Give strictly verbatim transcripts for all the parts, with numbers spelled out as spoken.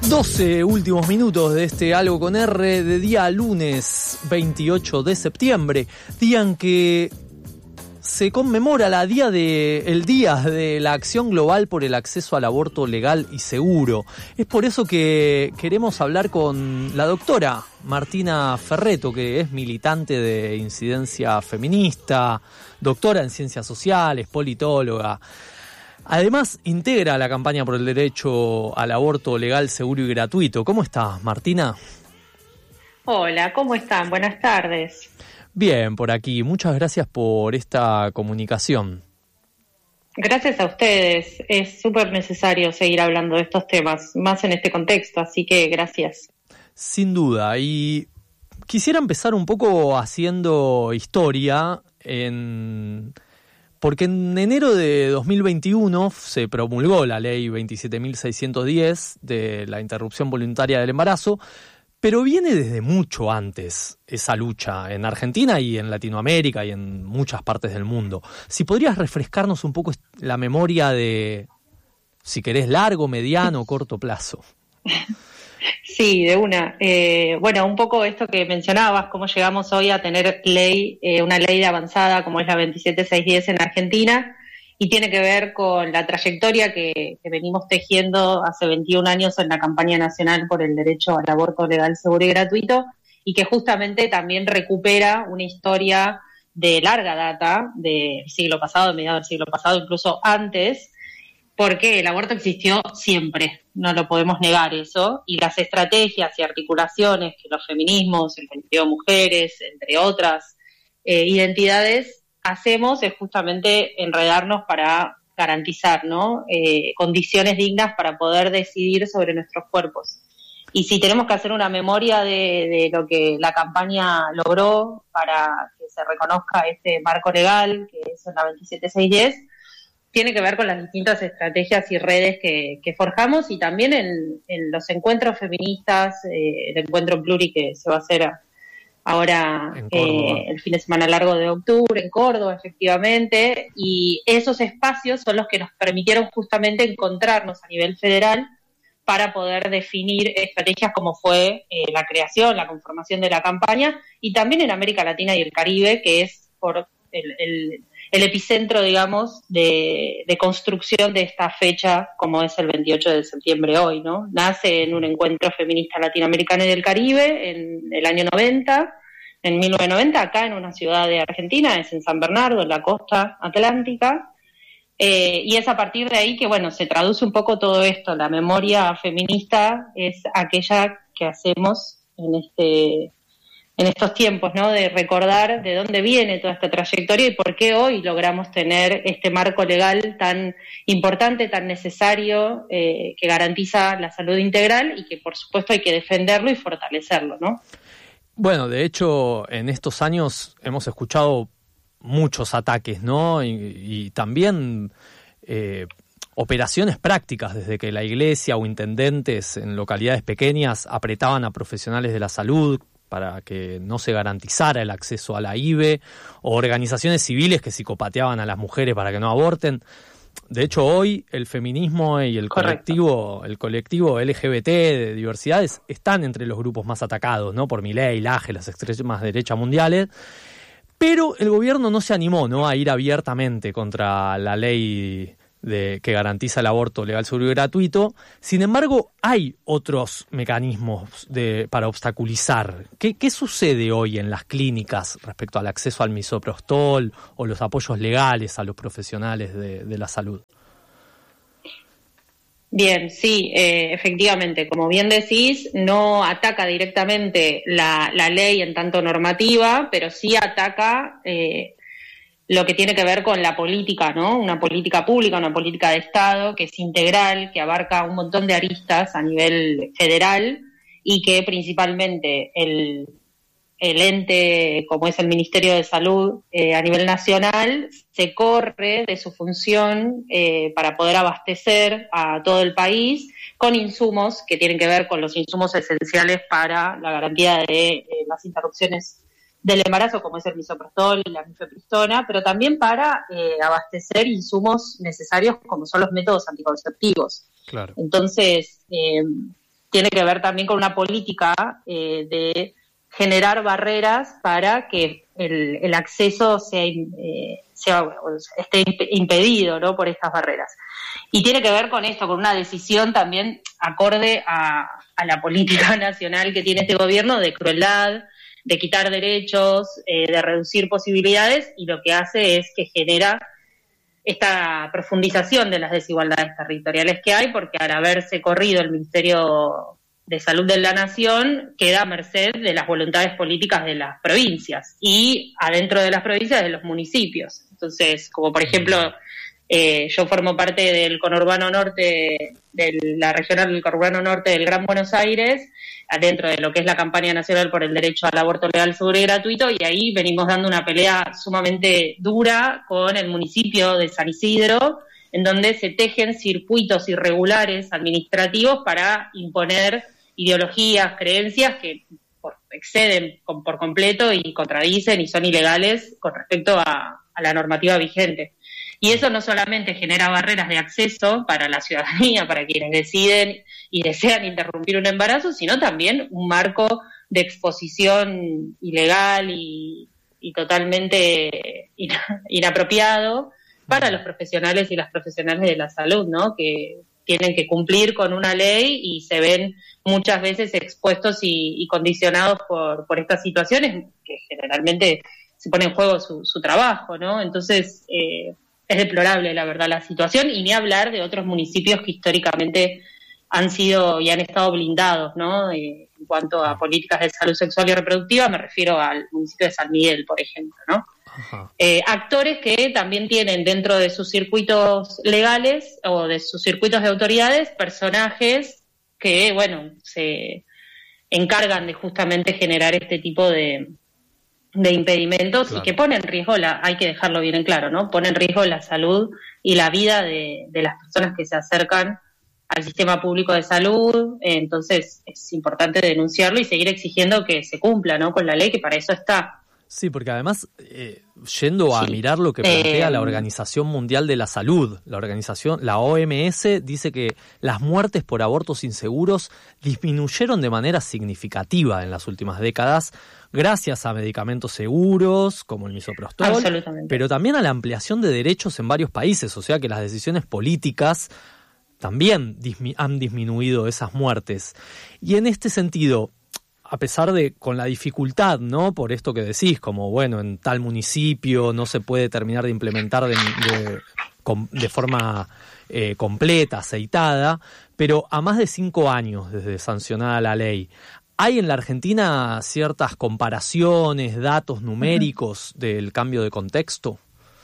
doce últimos minutos de este Algo con R de día lunes veintiocho de septiembre, día en que se conmemora la día de, el Día de la Acción Global por el Acceso al Aborto Legal y Seguro. Es por eso que queremos hablar con la doctora Martina Ferretto, que es militante de Incidencia Feminista, doctora en Ciencias Sociales, politóloga. Además, integra la campaña por el derecho al aborto legal, seguro y gratuito. ¿Cómo estás, Martina? Hola, ¿cómo están? Buenas tardes. Bien, por aquí. Muchas gracias por esta comunicación. Gracias a ustedes. Es súper necesario seguir hablando de estos temas, más en este contexto, así que gracias. Sin duda. Y quisiera empezar un poco haciendo historia en... Porque en enero de dos mil veintiuno se promulgó la ley veintisiete mil seiscientos diez de la interrupción voluntaria del embarazo, pero viene desde mucho antes esa lucha en Argentina y en Latinoamérica y en muchas partes del mundo. Si podrías refrescarnos un poco la memoria de, si querés, largo, mediano o corto plazo. Sí, de una. Eh, bueno, un poco esto que mencionabas, cómo llegamos hoy a tener ley, eh, una ley de avanzada como es la veintisiete mil seiscientos diez en Argentina, y tiene que ver con la trayectoria que, que venimos tejiendo hace veintiún años en la campaña nacional por el derecho al aborto legal, seguro y gratuito, y que justamente también recupera una historia de larga data, del siglo pasado, de mediados del siglo pasado, incluso antes, porque el aborto existió siempre, no lo podemos negar eso, y las estrategias y articulaciones que los feminismos, el colectivo de mujeres, entre otras eh, identidades, hacemos es justamente enredarnos para garantizar, ¿no? eh, condiciones dignas para poder decidir sobre nuestros cuerpos. Y si tenemos que hacer una memoria de, de lo que la campaña logró para que se reconozca este marco legal, que es la veintisiete mil seiscientos diez, tiene que ver con las distintas estrategias y redes que, que forjamos, y también en, en los encuentros feministas, eh, el encuentro pluri que se va a hacer a, ahora eh, el fin de semana largo de octubre en Córdoba, efectivamente, y esos espacios son los que nos permitieron justamente encontrarnos a nivel federal para poder definir estrategias como fue eh, la creación, la conformación de la campaña, y también en América Latina y el Caribe, que es por el... el el epicentro, digamos, de, de construcción de esta fecha, como es el veintiocho de septiembre hoy, ¿no? Nace en un encuentro feminista latinoamericano y del Caribe en el año noventa, en mil novecientos noventa, acá en una ciudad de Argentina, es en San Bernardo, en la costa atlántica, eh, y es a partir de ahí que, bueno, se traduce un poco todo esto. La memoria feminista es aquella que hacemos en este... en estos tiempos, ¿no? De recordar de dónde viene toda esta trayectoria y por qué hoy logramos tener este marco legal tan importante, tan necesario, eh, que garantiza la salud integral y que, por supuesto, hay que defenderlo y fortalecerlo, ¿no? Bueno, de hecho, en estos años hemos escuchado muchos ataques, ¿no? Y, y también eh, operaciones prácticas, desde que la iglesia o intendentes en localidades pequeñas apretaban a profesionales de la salud para que no se garantizara el acceso a la I V E, o organizaciones civiles que psicopateaban a las mujeres para que no aborten. De hecho, hoy el feminismo y el colectivo, el colectivo L G B T de diversidades están entre los grupos más atacados, ¿no? Por Milei, Laje, las extremas derechas mundiales. Pero el gobierno no se animó, ¿no?, a ir abiertamente contra la ley de, que garantiza el aborto legal, seguro y gratuito. Sin embargo, hay otros mecanismos de, para obstaculizar. ¿Qué, ¿Qué sucede hoy en las clínicas respecto al acceso al misoprostol o los apoyos legales a los profesionales de, de la salud? Bien, sí, eh, efectivamente, como bien decís, no ataca directamente la, la ley en tanto normativa, pero sí ataca eh, lo que tiene que ver con la política, ¿no? Una política pública, una política de Estado que es integral, que abarca un montón de aristas a nivel federal y que principalmente el, el ente, como es el Ministerio de Salud eh, a nivel nacional, se corre de su función eh, para poder abastecer a todo el país con insumos que tienen que ver con los insumos esenciales para la garantía de eh, las interrupciones del embarazo, como es el misoprostol y la mifepristona, pero también para eh, abastecer insumos necesarios como son los métodos anticonceptivos. Claro. Entonces, eh, tiene que ver también con una política eh, de generar barreras para que el, el acceso sea, eh, sea esté impedido, ¿no?, por estas barreras. Y tiene que ver con esto, con una decisión también acorde a, a la política nacional que tiene este gobierno de crueldad, de quitar derechos, eh, de reducir posibilidades, y lo que hace es que genera esta profundización de las desigualdades territoriales que hay, porque al haberse corrido el Ministerio de Salud de la Nación, queda a merced de las voluntades políticas de las provincias y adentro de las provincias de los municipios. Entonces, como por ejemplo, eh, yo formo parte del conurbano norte, de la regional del conurbano norte del Gran Buenos Aires, dentro de lo que es la campaña nacional por el derecho al aborto legal, seguro y gratuito, y ahí venimos dando una pelea sumamente dura con el municipio de San Isidro, en donde se tejen circuitos irregulares administrativos para imponer ideologías, creencias que por, exceden con, por completo y contradicen y son ilegales con respecto a, a la normativa vigente. Y eso no solamente genera barreras de acceso para la ciudadanía, para quienes deciden y desean interrumpir un embarazo, sino también un marco de exposición ilegal y, y totalmente inapropiado para los profesionales y las profesionales de la salud, ¿no?, que tienen que cumplir con una ley y se ven muchas veces expuestos y, y condicionados por, por estas situaciones que generalmente se pone en juego su, su trabajo, ¿no? Entonces, eh, es deplorable, la verdad, la situación, y ni hablar de otros municipios que históricamente han sido y han estado blindados, ¿no? Eh, en cuanto a políticas de salud sexual y reproductiva, me refiero al municipio de San Miguel, por ejemplo, ¿no? Eh, actores que también tienen dentro de sus circuitos legales o de sus circuitos de autoridades personajes que, bueno, se encargan de justamente generar este tipo de, de impedimentos, claro, y que ponen en riesgo, la, hay que dejarlo bien en claro, ¿no? Ponen en riesgo la salud y la vida de, de las personas que se acercan al sistema público de salud. Entonces es importante denunciarlo y seguir exigiendo que se cumpla, ¿no?, con la ley, que para eso está. Sí, porque además, eh, yendo a sí. mirar lo que plantea eh, la Organización Mundial de la Salud, la organización, la O M S, dice que las muertes por abortos inseguros disminuyeron de manera significativa en las últimas décadas, gracias a medicamentos seguros, como el misoprostol, pero también a la ampliación de derechos en varios países, o sea que las decisiones políticas también dismi- han disminuido esas muertes. Y en este sentido, a pesar de con la dificultad, ¿no?, por esto que decís, como bueno, en tal municipio no se puede terminar de implementar de, de, de forma eh, completa, aceitada, pero a más de cinco años desde sancionada la ley, ¿hay en la Argentina ciertas comparaciones, datos numéricos uh-huh. del cambio de contexto?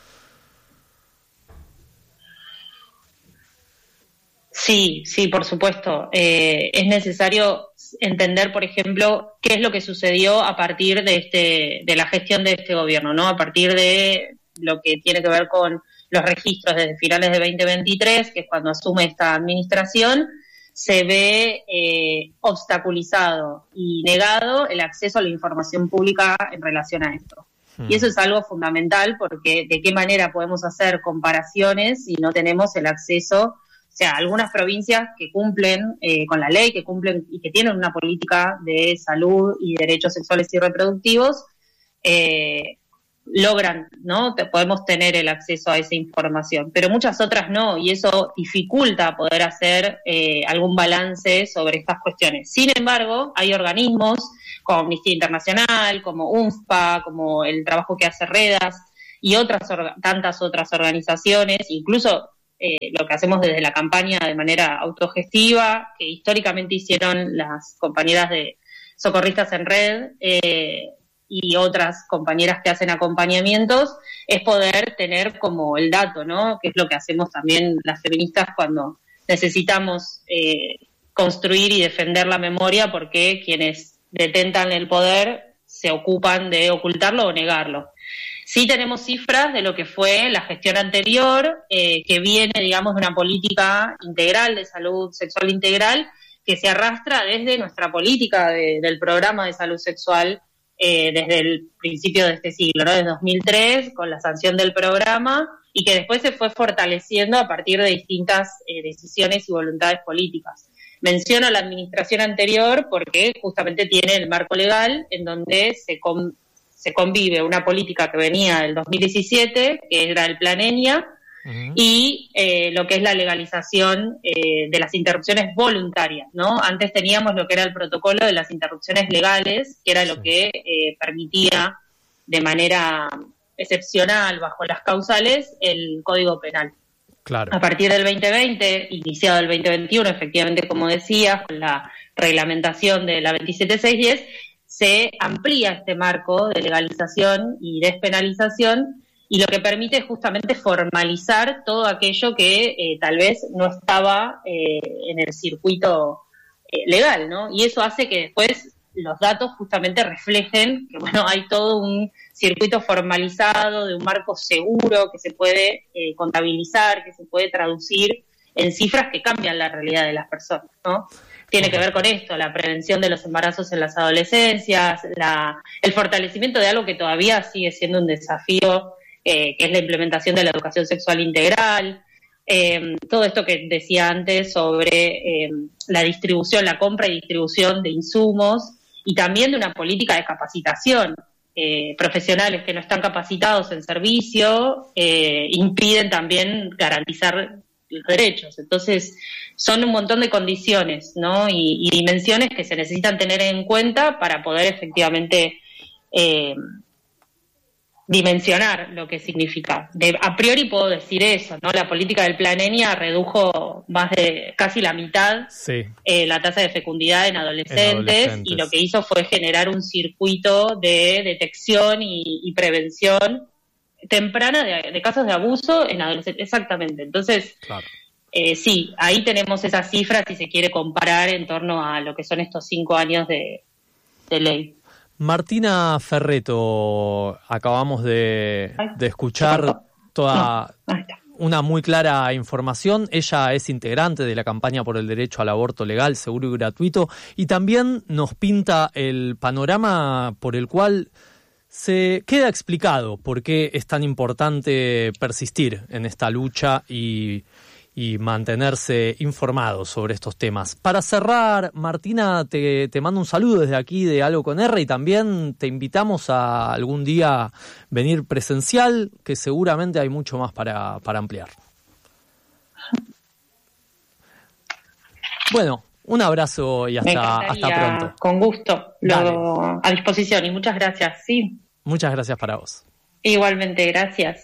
Sí, sí, por supuesto. Eh, es necesario entender, por ejemplo, qué es lo que sucedió a partir de este, de la gestión de este gobierno, ¿no? A partir de lo que tiene que ver con los registros desde finales de veinte veintitrés, que es cuando asume esta administración, se ve eh, obstaculizado y negado el acceso a la información pública en relación a esto. Hmm. Y eso es algo fundamental, porque de qué manera podemos hacer comparaciones si no tenemos el acceso. O sea, algunas provincias que cumplen eh, con la ley, que cumplen y que tienen una política de salud y derechos sexuales y reproductivos, eh, logran, ¿no? Te, podemos tener el acceso a esa información, pero muchas otras no, y eso dificulta poder hacer eh, algún balance sobre estas cuestiones. Sin embargo, hay organismos como Amnistía Internacional, como UNFPA, como el trabajo que hace REDAS y otras tantas otras organizaciones, incluso Eh, lo que hacemos desde la campaña de manera autogestiva, que históricamente hicieron las compañeras de Socorristas en Red eh, y otras compañeras que hacen acompañamientos, es poder tener como el dato, ¿no?, que es lo que hacemos también las feministas cuando necesitamos eh, construir y defender la memoria, porque quienes detentan el poder se ocupan de ocultarlo o negarlo. Sí tenemos cifras de lo que fue la gestión anterior, eh, que viene, digamos, de una política integral de salud sexual integral, que se arrastra desde nuestra política de, del programa de salud sexual eh, desde el principio de este siglo, ¿no?, desde dos mil tres, con la sanción del programa, y que después se fue fortaleciendo a partir de distintas eh, decisiones y voluntades políticas. Menciono la administración anterior porque justamente tiene el marco legal en donde se, con, se convive una política que venía del dos mil diecisiete, que era el Plan Enya, uh-huh. y eh, lo que es la legalización eh, de las interrupciones voluntarias, ¿no? Antes teníamos lo que era el protocolo de las interrupciones legales, que era lo sí. que eh, permitía de manera excepcional, bajo las causales, el Código Penal. Claro. A partir del veinte veinte, iniciado el veinte veintiuno, efectivamente, como decías, con la reglamentación de la veintisiete seiscientos diez, se amplía este marco de legalización y despenalización, y lo que permite es justamente formalizar todo aquello que eh, tal vez no estaba eh, en el circuito eh, legal, ¿no? Y eso hace que después los datos justamente reflejen que, bueno, hay todo un circuito formalizado de un marco seguro que se puede eh, contabilizar, que se puede traducir en cifras que cambian la realidad de las personas, ¿no? Tiene que ver con esto, la prevención de los embarazos en las adolescencias, la, el fortalecimiento de algo que todavía sigue siendo un desafío, eh, que es la implementación de la educación sexual integral, eh, todo esto que decía antes sobre eh, la distribución, la compra y distribución de insumos, y también de una política de capacitación. Eh, profesionales que no están capacitados en servicio eh, impiden también garantizar los derechos. Entonces, son un montón de condiciones, ¿no? y, y dimensiones que se necesitan tener en cuenta para poder efectivamente eh, dimensionar lo que significa. De, a priori puedo decir eso, ¿no? La política del Plan Enya redujo más de casi la mitad sí. eh, la tasa de fecundidad en adolescentes, en adolescentes, y lo que hizo fue generar un circuito de detección y, y prevención temprana de, de casos de abuso en adolescentes. Exactamente. Entonces, claro. eh, sí, ahí tenemos esas cifras si se quiere comparar en torno a lo que son estos cinco años de, de ley. Martina Ferretto, acabamos de, de escuchar toda una muy clara información. Ella es integrante de la campaña por el derecho al aborto legal, seguro y gratuito, y también nos pinta el panorama por el cual se queda explicado por qué es tan importante persistir en esta lucha y... y mantenerse informados sobre estos temas. Para cerrar, Martina, te, te mando un saludo desde aquí de Algo con R, y también te invitamos a algún día venir presencial, que seguramente hay mucho más para, para ampliar. Bueno, un abrazo y hasta, hasta pronto. Con gusto, lo, a disposición, y muchas gracias. Sí. Muchas gracias para vos. Igualmente, gracias.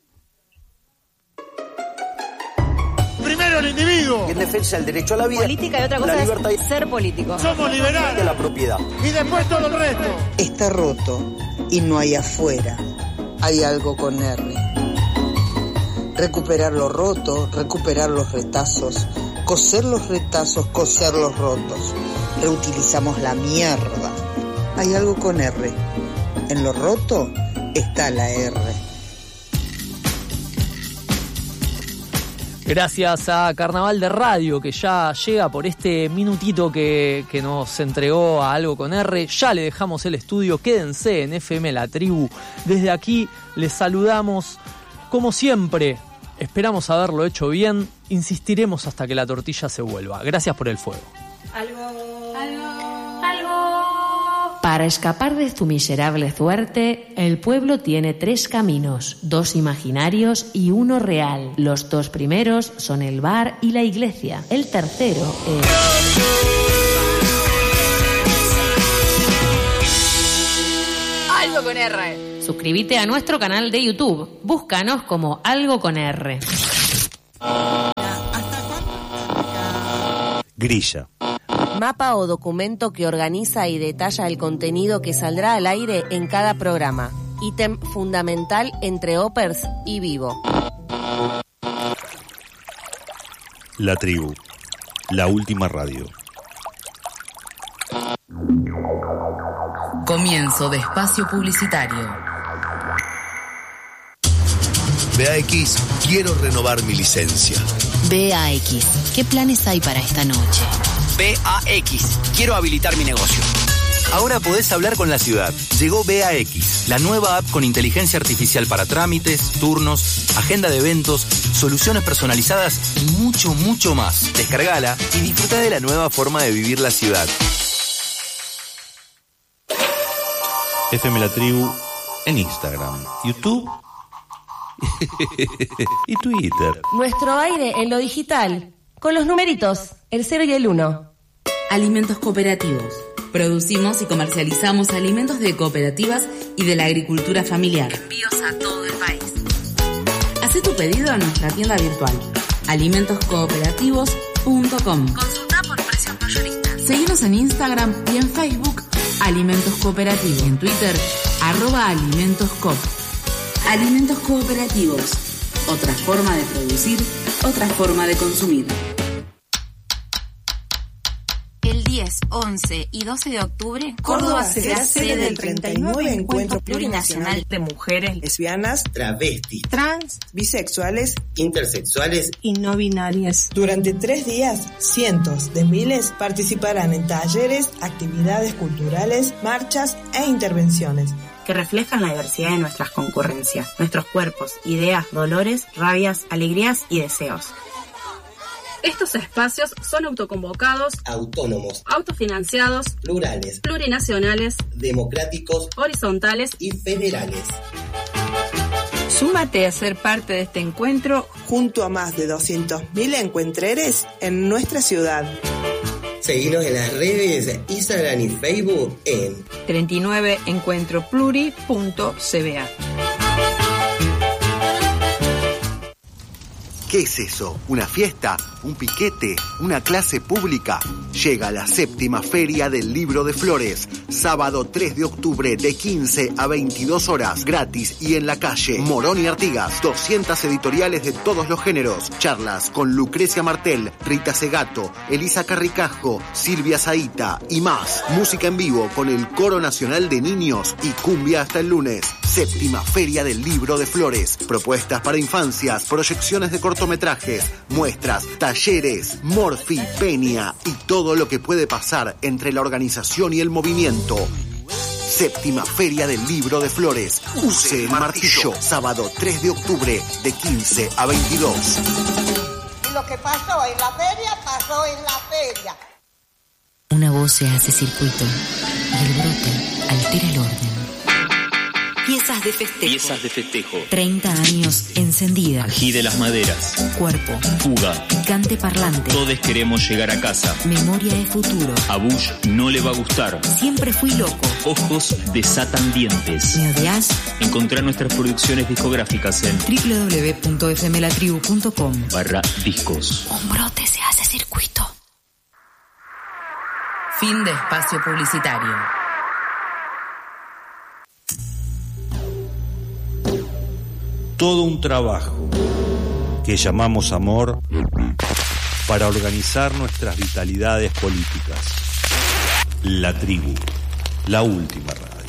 Primero el individuo. En defensa del derecho a la vida. Política y otra cosa la libertad es ser político. Somos liberales. De la propiedad. Y después todo el resto. Está roto y no hay afuera. Hay algo con R. Recuperar lo roto, recuperar los retazos, coser los retazos, coser los rotos. Reutilizamos la mierda. Hay algo con R. En lo roto está la R. Gracias a Carnaval de Radio, que ya llega por este minutito que, que nos entregó a Algo con R. Ya le dejamos el estudio, quédense en F M La Tribu. Desde aquí les saludamos, como siempre, esperamos haberlo hecho bien, insistiremos hasta que la tortilla se vuelva. Gracias por el fuego. Algo, algo, algo. Para escapar de tu miserable suerte, el pueblo tiene tres caminos, dos imaginarios y uno real. Los dos primeros son el bar y la iglesia. El tercero es... Algo con R. Suscríbete a nuestro canal de YouTube. Búscanos como Algo con R. Grilla. Mapa o documento que organiza y detalla el contenido que saldrá al aire en cada programa. Ítem fundamental entre Opers y Vivo. La Tribu. La última radio. Comienzo de espacio publicitario. B A X, quiero renovar mi licencia. B A X, ¿qué planes hay para esta noche? B A X, quiero habilitar mi negocio. Ahora podés hablar con la ciudad. Llegó B A X, la nueva app con inteligencia artificial para trámites, turnos, agenda de eventos, soluciones personalizadas y mucho, mucho más. Descargala y disfruta de la nueva forma de vivir la ciudad. F M La Tribu en Instagram, YouTube y Twitter. Nuestro aire en lo digital, con los numeritos, el cero y el uno. Alimentos cooperativos. Producimos y comercializamos alimentos de cooperativas y de la agricultura familiar. Envíos a todo el país. Haz tu pedido en nuestra tienda virtual, alimentos cooperativos punto com. Consulta por precios mayoristas. Seguinos en Instagram y en Facebook, Alimentos Cooperativos. En Twitter, arroba alimentoscoop. Alimentos cooperativos. Otra forma de producir, otra forma de consumir. El diez, once y doce de octubre, Córdoba será sede del treinta y nueve Encuentro Plurinacional de Mujeres Lesbianas, Travestis, Trans, Bisexuales, Intersexuales y No Binarias. Durante tres días, cientos de miles participarán en talleres, actividades culturales, marchas e intervenciones que reflejan la diversidad de nuestras concurrencias, nuestros cuerpos, ideas, dolores, rabias, alegrías y deseos. Estos espacios son autoconvocados, autónomos, autofinanciados, plurales, plurinacionales, democráticos, horizontales y federales. Súmate a ser parte de este encuentro junto a más de doscientos mil encuentreres en nuestra ciudad. Seguinos en las redes Instagram y Facebook en treinta y nueve encuentro pluri punto c b a. ¿Qué es eso? ¿Una fiesta? ¿Un piquete? ¿Una clase pública? Llega la séptima Feria del Libro de Flores, sábado tres de octubre de quince a veintidós horas, gratis y en la calle. Morón y Artigas, doscientas editoriales de todos los géneros, charlas con Lucrecia Martel, Rita Segato, Elisa Carricajo, Silvia Zaita y más. Música en vivo con el Coro Nacional de Niños y cumbia hasta el lunes. Séptima Feria del Libro de Flores, propuestas para infancias, proyecciones de cortometrajes, muestras, talleres, Morfi, Peña y todo lo que puede pasar entre la organización y el movimiento. Séptima Feria del Libro de Flores. Use el martillo. Sábado tres de octubre de quince a veintidós. Lo que pasó en la feria, pasó en la feria. Una voz se hace circuito y el brote altera el orden. Piezas de festejo. Piezas de festejo. treinta años encendida. Ají de las maderas. Cuerpo. Fuga. Picante parlante. Todos queremos llegar a casa. Memoria de futuro. A Bush no le va a gustar. Siempre fui loco. Ojos desatan dientes. ¿Me odias? Encontrá nuestras producciones discográficas en doble u doble u doble u punto f m la tribu punto com barra discos. Un brote se hace circuito. Fin de espacio publicitario. Todo un trabajo que llamamos amor para organizar nuestras vitalidades políticas. La Tribu, la última radio.